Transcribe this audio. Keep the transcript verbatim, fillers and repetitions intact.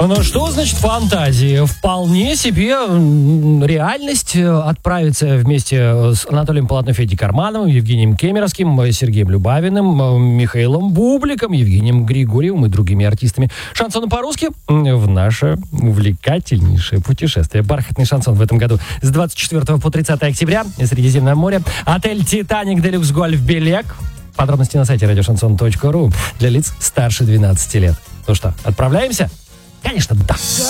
Ну что значит фантазии? Вполне себе реальность. Отправиться вместе с Анатолием Полотно, Федей Кармановым, Евгением Кемеровским, Сергеем Любавиным, Михаилом Бубликом, Евгением Григорьевым и другими артистами шансона по-русски в наше увлекательнейшее путешествие. Бархатный шансон в этом году с двадцать четвёртого по тридцатое октября. Средиземное море. Отель «Титаник Делюкс Гольф Белек». Подробности на сайте радиошансон точка ру для лиц старше двенадцати лет. Ну что, отправляемся? Конечно, да.